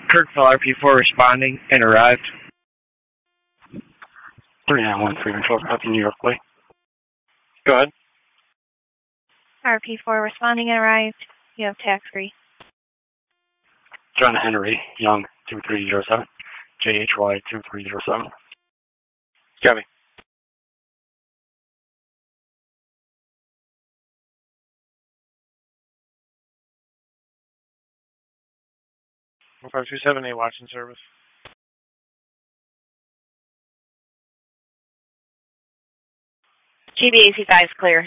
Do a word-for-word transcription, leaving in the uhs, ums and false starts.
Kirkville R P four responding and arrived. three nine one three control copy, New York Way. Go ahead. R P four responding and arrived. You have tax free. John Henry, Young, two three zero seven. J H Y two three zero seven. Copy. one five two seven, A watching service. G B A C five is clear.